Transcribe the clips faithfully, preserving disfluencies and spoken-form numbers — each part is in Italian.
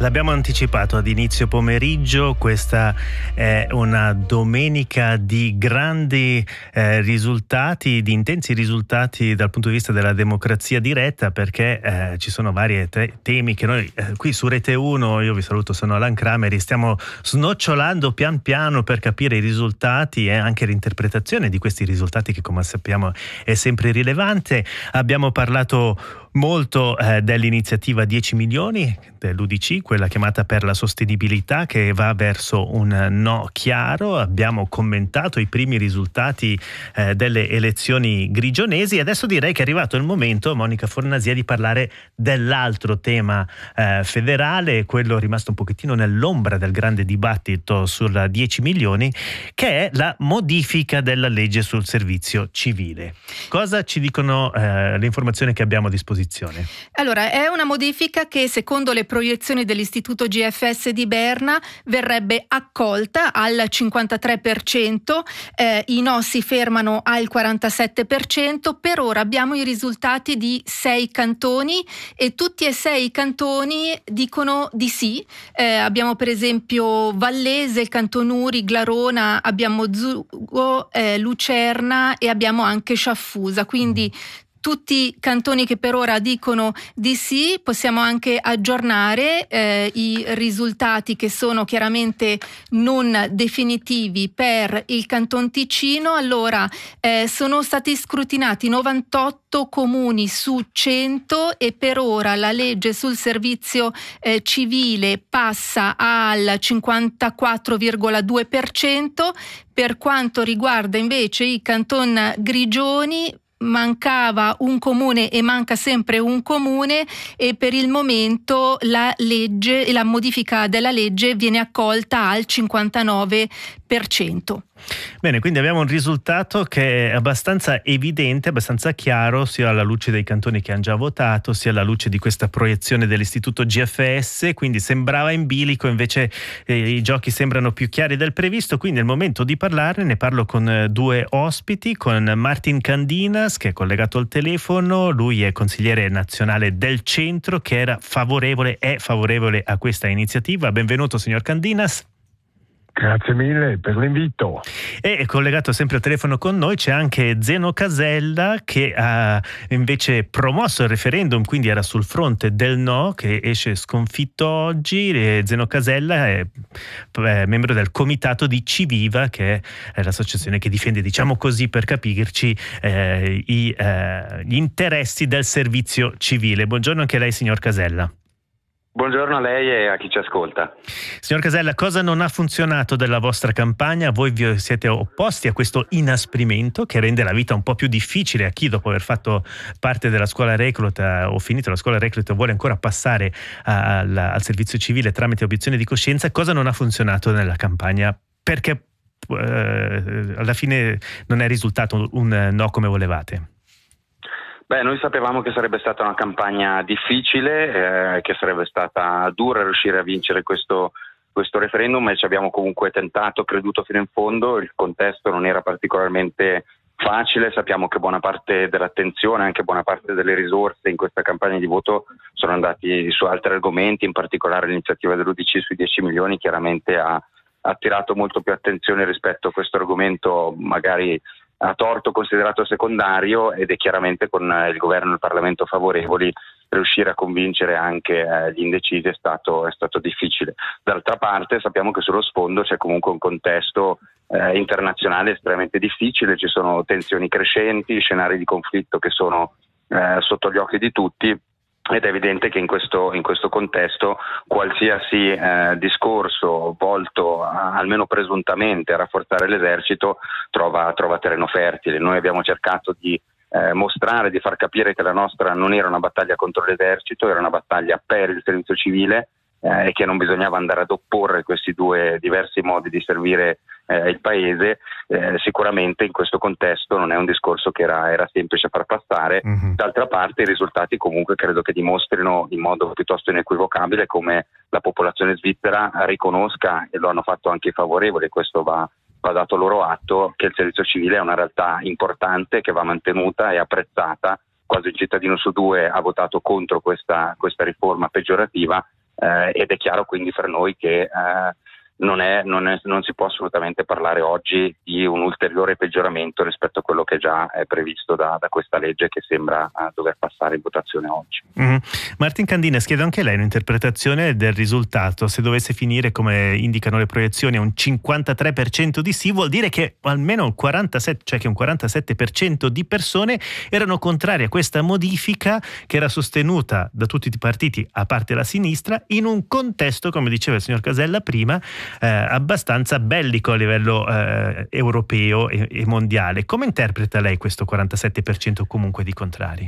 L'abbiamo anticipato ad inizio pomeriggio, questa è una domenica di grandi eh, risultati, di intensi risultati dal punto di vista della democrazia diretta, perché eh, ci sono vari te- temi che noi eh, qui su Rete uno, io vi saluto, sono Alan Crameri, stiamo snocciolando pian piano per capire i risultati e anche l'interpretazione di questi risultati che, come sappiamo, è sempre rilevante. Abbiamo parlato molto eh, dell'iniziativa dieci milioni dell'U D C, quella chiamata per la sostenibilità, che va verso un no chiaro. Abbiamo commentato i primi risultati eh, delle elezioni grigionesi e adesso direi che è arrivato il momento, Monica Fornasia, di parlare dell'altro tema eh, federale, quello rimasto un pochettino nell'ombra del grande dibattito sulla dieci milioni, che è la modifica della legge sul servizio civile. Cosa ci dicono eh, le informazioni che abbiamo a disposizione? Allora, è una modifica che secondo le proiezioni dell'Istituto G F S di Berna verrebbe accolta al cinquantatré per cento, eh, i no si fermano al quarantasette per cento. Per ora abbiamo i risultati di sei cantoni e tutti e sei i cantoni dicono di sì. Eh, abbiamo per esempio Vallese, il Canton Uri, Glarona, abbiamo Zugo, eh, Lucerna e abbiamo anche Sciaffusa, quindi tutti cantoni che per ora dicono di sì. Possiamo anche aggiornare eh, i risultati, che sono chiaramente non definitivi, per il Canton Ticino. Allora, eh, sono stati scrutinati novantotto comuni su cento e per ora la legge sul servizio eh, civile passa al cinquantaquattro virgola due per cento. Per quanto riguarda invece i Canton Grigioni, mancava un comune e manca sempre un comune e per il momento la legge, la modifica della legge viene accolta al cinquantanove per cento. Bene, quindi abbiamo un risultato che è abbastanza evidente, abbastanza chiaro, sia alla luce dei cantoni che hanno già votato, sia alla luce di questa proiezione dell'Istituto G F S, quindi sembrava in bilico, invece eh, i giochi sembrano più chiari del previsto, quindi è il momento di parlarne. Ne parlo con eh, due ospiti, con Martin Candinas, che è collegato al telefono. Lui è consigliere nazionale del centro, che era favorevole, è favorevole a questa iniziativa. Benvenuto, signor Candinas. Grazie mille per l'invito. E collegato sempre al telefono con noi c'è anche Zeno Casella, che ha invece promosso il referendum, quindi era sul fronte del no, che esce sconfitto oggi. E Zeno Casella è, è membro del comitato di Civiva, che è l'associazione che difende, diciamo così per capirci, eh, i, eh, gli interessi del servizio civile. Buongiorno anche a lei, signor Casella. Buongiorno a lei e a chi ci ascolta. Signor Casella, cosa non ha funzionato della vostra campagna? Voi vi siete opposti a questo inasprimento che rende la vita un po' più difficile a chi, dopo aver fatto parte della scuola recluta o finito la scuola recluta, vuole ancora passare al, al servizio civile tramite obiezione di coscienza. Cosa non ha funzionato nella campagna? Perché eh, alla fine non è risultato un no come volevate? Beh, noi sapevamo che sarebbe stata una campagna difficile, eh, che sarebbe stata dura riuscire a vincere questo, questo referendum, e ci abbiamo comunque tentato, creduto fino in fondo. Il contesto non era particolarmente facile, sappiamo che buona parte dell'attenzione, anche buona parte delle risorse in questa campagna di voto sono andati su altri argomenti, in particolare l'iniziativa dell'U D C sui dieci milioni chiaramente ha attirato molto più attenzione rispetto a questo argomento magari a torto considerato secondario, ed è chiaramente con il governo e il Parlamento favorevoli riuscire a convincere anche eh, gli indecisi è stato, è stato difficile. D'altra parte sappiamo che sullo sfondo c'è comunque un contesto eh, internazionale estremamente difficile, ci sono tensioni crescenti, scenari di conflitto che sono eh, sotto gli occhi di tutti. Ed è evidente che in questo, in questo contesto qualsiasi eh, discorso volto a, almeno presuntamente a rafforzare l'esercito trova, trova terreno fertile. Noi abbiamo cercato di eh, mostrare, di far capire che la nostra non era una battaglia contro l'esercito, era una battaglia per il servizio civile, eh, e che non bisognava andare ad opporre questi due diversi modi di servire eh, il paese. Eh, sicuramente in questo contesto non è un discorso che era, era semplice far passare. Mm-hmm. D'altra parte i risultati comunque credo che dimostrino in modo piuttosto inequivocabile come la popolazione svizzera riconosca, e lo hanno fatto anche i favorevoli, questo va, va dato loro atto, che il servizio civile è una realtà importante che va mantenuta e apprezzata. Quasi un cittadino su due ha votato contro questa, questa riforma peggiorativa, eh, ed è chiaro quindi per noi che eh, Non, è, non, è, non si può assolutamente parlare oggi di un ulteriore peggioramento rispetto a quello che già è previsto da, da questa legge che sembra uh, dover passare in votazione oggi. Mm. Martin Candines, chiedo anche lei un'interpretazione del risultato. Se dovesse finire come indicano le proiezioni a un cinquantatré per cento di sì, vuol dire che almeno un quarantasette, cioè che un quarantasette per cento di persone erano contrarie a questa modifica che era sostenuta da tutti i partiti a parte la sinistra in un contesto, come diceva il signor Casella prima, Eh, abbastanza bellico a livello eh, europeo e, e mondiale. Come interpreta lei questo quarantasette per cento comunque di contrari?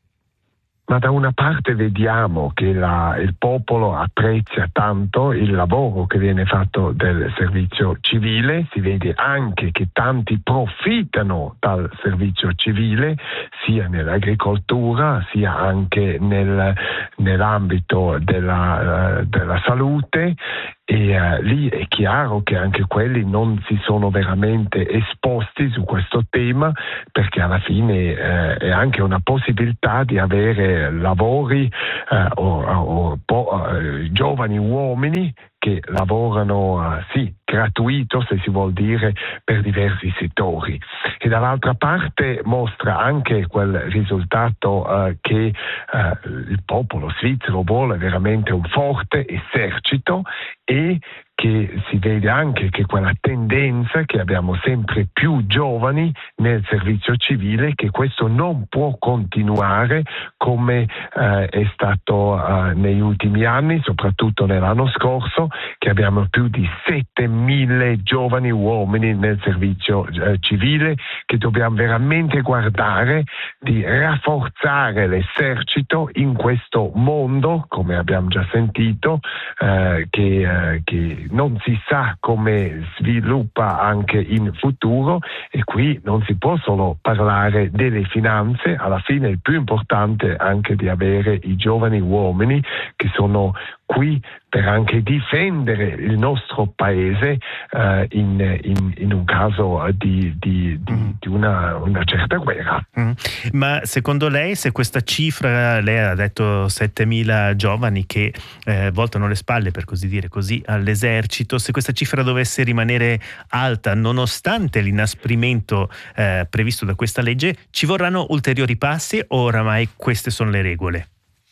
Ma da una parte vediamo che la, il popolo apprezza tanto il lavoro che viene fatto del servizio civile, si vede anche che tanti profittano dal servizio civile sia nell'agricoltura sia anche nel, nell'ambito della, uh, della salute. E uh, lì è chiaro che anche quelli non si sono veramente esposti su questo tema, perché alla fine uh, è anche una possibilità di avere lavori uh, o, o po- uh, giovani uomini che lavorano, uh, sì, gratuito se si vuol dire, per diversi settori. E dall'altra parte mostra anche quel risultato uh, che uh, il popolo svizzero vuole veramente un forte esercito, e che si vede anche che quella tendenza che abbiamo sempre più giovani nel servizio civile, che questo non può continuare come eh, è stato eh, negli ultimi anni, soprattutto nell'anno scorso, che abbiamo più di settemila giovani uomini nel servizio eh, civile, che dobbiamo veramente guardare di rafforzare l'esercito in questo mondo, come abbiamo già sentito, eh, che, eh, che non si sa come sviluppa anche in futuro, e qui non si può solo parlare delle finanze. Alla fine è più importante anche di avere i giovani uomini che sono qui per anche difendere il nostro paese uh, in, in, in un caso di, di, di, mm. di una, una certa guerra. Mm. Ma secondo lei, se questa cifra, lei ha detto settemila giovani che eh, voltano le spalle, per così dire, così all'esercito, se questa cifra dovesse rimanere alta nonostante l'inasprimento eh, previsto da questa legge, ci vorranno ulteriori passi o oramai queste sono le regole?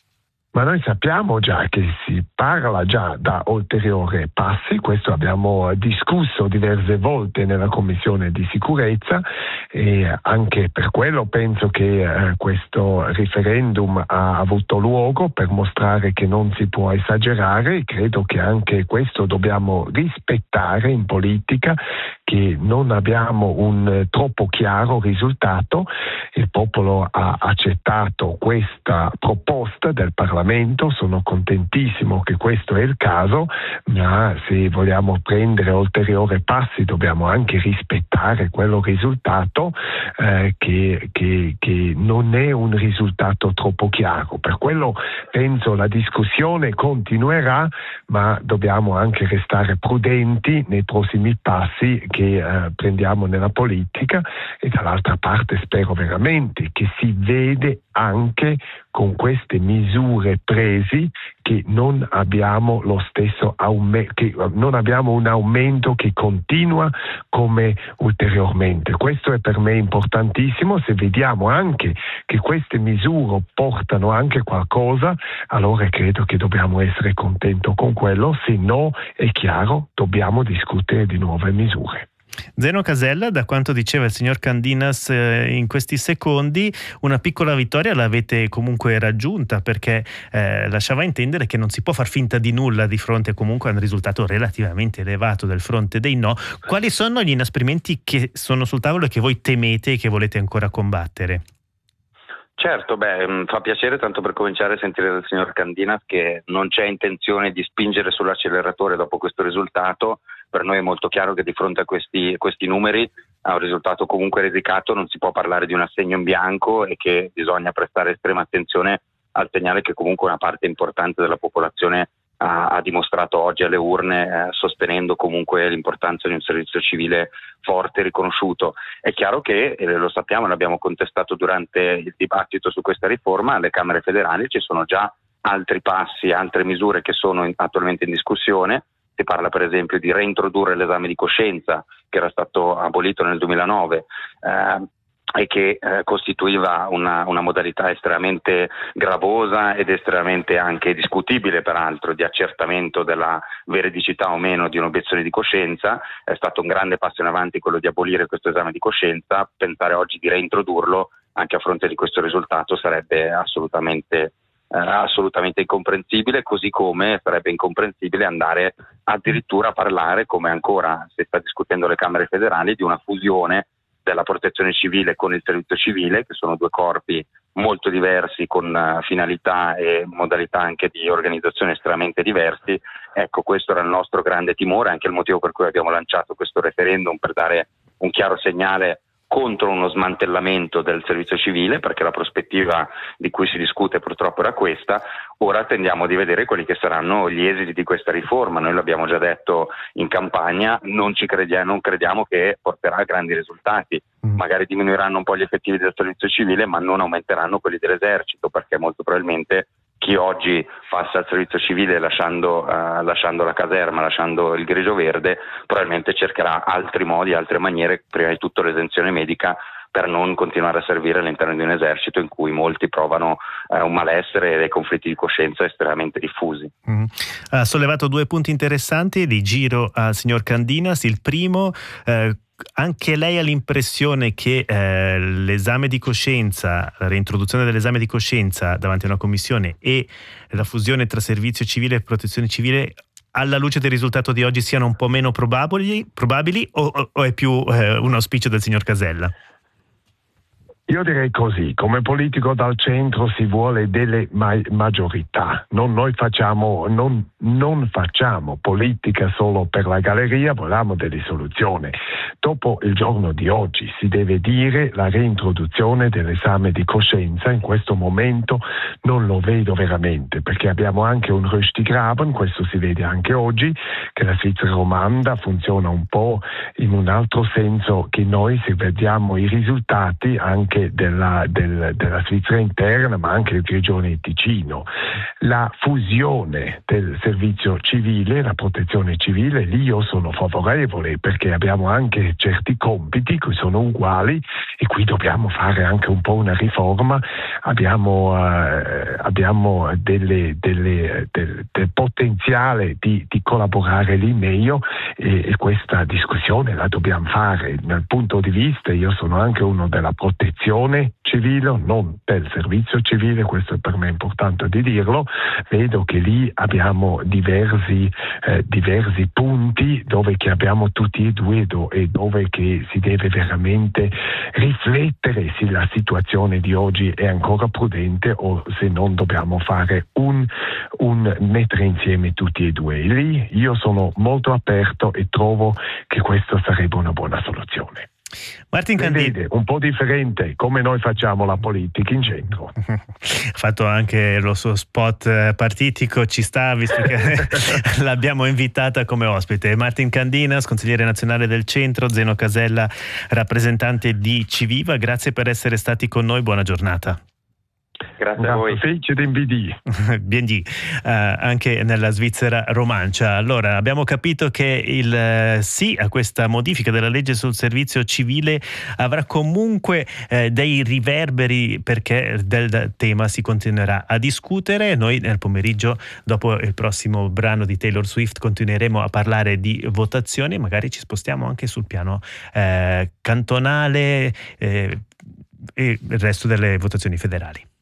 Ma noi sappiamo già che si parla già da ulteriori passi, questo abbiamo discusso diverse volte nella Commissione di sicurezza, e anche per quello penso che eh, questo referendum ha avuto luogo per mostrare che non si può esagerare. Credo che anche questo dobbiamo rispettare in politica, che non abbiamo un troppo chiaro risultato. Il popolo ha accettato questa proposta del Parlamento, sono contentissimo che questo è il caso, ma se vogliamo prendere ulteriori passi dobbiamo anche rispettare quello risultato eh, che, che, che non è un risultato troppo chiaro. Per quello penso la discussione continuerà, ma dobbiamo anche restare prudenti nei prossimi passi che eh, prendiamo nella politica, e dall'altra parte spero veramente che si vede anche con queste misure presi che non abbiamo lo stesso aumento, che non abbiamo un aumento che continua come ulteriormente. Questo è per me importantissimo. Se vediamo anche che queste misure portano anche qualcosa, allora credo che dobbiamo essere contenti con quello, se no è chiaro dobbiamo discutere di nuove misure. Zeno Casella, da quanto diceva il signor Candinas eh, in questi secondi, una piccola vittoria l'avete comunque raggiunta, perché eh, lasciava intendere che non si può far finta di nulla di fronte comunque a un risultato relativamente elevato del fronte dei no. Quali sono gli inasprimenti che sono sul tavolo e che voi temete e che volete ancora combattere? Certo, beh, fa piacere tanto per cominciare a sentire dal signor Candinas che non c'è intenzione di spingere sull'acceleratore dopo questo risultato. Per noi è molto chiaro che di fronte a questi, questi numeri, a un risultato comunque risicato, non si può parlare di un assegno in bianco e che bisogna prestare estrema attenzione al segnale che comunque una parte importante della popolazione ha, ha dimostrato oggi alle urne, eh, sostenendo comunque l'importanza di un servizio civile forte e riconosciuto. È chiaro che, eh, lo sappiamo, l'abbiamo contestato durante il dibattito su questa riforma, alle Camere federali ci sono già altri passi, altre misure che sono in, attualmente in discussione. Si parla per esempio di reintrodurre l'esame di coscienza che era stato abolito nel duemilanove eh, e che eh, costituiva una, una modalità estremamente gravosa ed estremamente anche discutibile, peraltro, di accertamento della veridicità o meno di un'obiezione di coscienza. È stato un grande passo in avanti quello di abolire questo esame di coscienza. Pensare oggi di reintrodurlo anche a fronte di questo risultato sarebbe assolutamente Eh, assolutamente incomprensibile, così come sarebbe incomprensibile andare addirittura a parlare, come ancora si sta discutendo alle Camere federali, di una fusione della protezione civile con il servizio civile, che sono due corpi molto diversi con uh, finalità e modalità anche di organizzazione estremamente diversi. Ecco, questo era il nostro grande timore, anche il motivo per cui abbiamo lanciato questo referendum, per dare un chiaro segnale contro uno smantellamento del servizio civile, perché la prospettiva di cui si discute purtroppo era questa. Ora attendiamo di vedere quelli che saranno gli esiti di questa riforma. Noi l'abbiamo già detto in campagna, non ci crediamo, non crediamo che porterà a grandi risultati. Magari diminuiranno un po' gli effettivi del servizio civile, ma non aumenteranno quelli dell'esercito, perché molto probabilmente chi oggi passa al servizio civile lasciando, uh, lasciando la caserma, lasciando il grigio verde, probabilmente cercherà altri modi, altre maniere, prima di tutto l'esenzione medica, per non continuare a servire all'interno di un esercito in cui molti provano uh, un malessere e dei conflitti di coscienza estremamente diffusi. Mm. Ha sollevato due punti interessanti, di giro al signor Candinas. Il primo, eh, anche lei ha l'impressione che eh, l'esame di coscienza, la reintroduzione dell'esame di coscienza davanti a una commissione e la fusione tra servizio civile e protezione civile, alla luce del risultato di oggi, siano un po' meno probabili, probabili o, o è più eh, un auspicio del signor Casella? Io direi così, come politico dal centro si vuole delle ma- maggiorità, non, noi facciamo, non, non facciamo politica solo per la galleria, vogliamo delle soluzioni. Dopo il giorno di oggi si deve dire la reintroduzione dell'esame di coscienza, in questo momento non lo vedo veramente, perché abbiamo anche un Röstigraben, questo si vede anche oggi, che la Svizzera romanda funziona un po' in un altro senso che noi, se vediamo i risultati anche Della, del, della Svizzera interna, ma anche il Grigione Ticino. La fusione del servizio civile, la protezione civile, lì io sono favorevole, perché abbiamo anche certi compiti che sono uguali e qui dobbiamo fare anche un po' una riforma. Abbiamo, eh, abbiamo delle, delle, del, del potenziale di, di collaborare lì meglio e, e questa discussione la dobbiamo fare. Dal punto di vista, io sono anche uno della protezione civile, non del servizio civile, questo è per me importante di dirlo. Vedo che lì abbiamo diversi, eh, diversi punti dove che abbiamo tutti e due do, e dove che si deve veramente riflettere se la situazione di oggi è ancora prudente o se non dobbiamo fare un, un mettere insieme tutti e due. E lì io sono molto aperto e trovo che questa sarebbe una buona soluzione. Martin Candini, vede, un po' differente come noi facciamo la politica in centro. Ha fatto anche lo suo spot partitico, ci sta, visto che l'abbiamo invitata come ospite. Martin Candinas, consigliere nazionale del centro, Zeno Casella, rappresentante di Civiva, grazie per essere stati con noi, buona giornata. Grazie a voi. Fece d'invidì. B D, uh, anche nella Svizzera romancia. Allora, abbiamo capito che il uh, sì a questa modifica della legge sul servizio civile avrà comunque uh, dei riverberi, perché del tema si continuerà a discutere. Noi nel pomeriggio, dopo il prossimo brano di Taylor Swift, continueremo a parlare di votazioni, magari ci spostiamo anche sul piano uh, cantonale uh, e il resto delle votazioni federali.